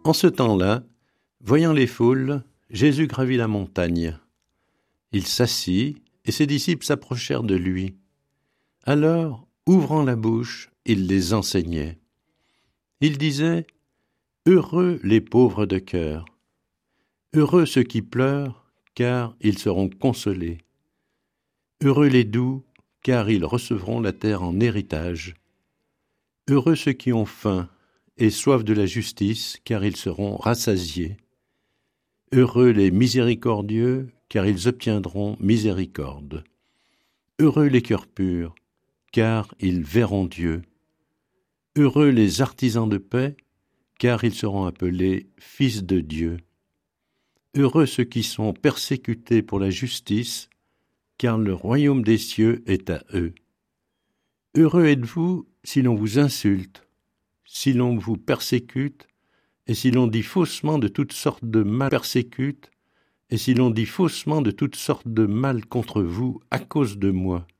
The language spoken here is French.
En ce temps-là, voyant les foules, Jésus gravit la montagne. Il s'assit, et ses disciples s'approchèrent de lui. Alors, ouvrant la bouche, il les enseignait. Il disait : « Heureux les pauvres de cœur, heureux ceux qui pleurent, car ils seront consolés. Heureux les doux, car ils recevront la terre en héritage. Heureux ceux qui ont faim et soif de la justice, car ils seront rassasiés. Heureux les miséricordieux, car ils obtiendront miséricorde. Heureux les cœurs purs, car ils verront Dieu. Heureux les artisans de paix, car ils seront appelés fils de Dieu. Heureux ceux qui sont persécutés pour la justice, car le royaume des cieux est à eux. Heureux êtes-vous si l'on vous insulte, si l'on vous persécute, et si l'on dit faussement de toutes sortes de mal persécute, et si l'on dit faussement de toutes sortes de mal contre vous à cause de moi.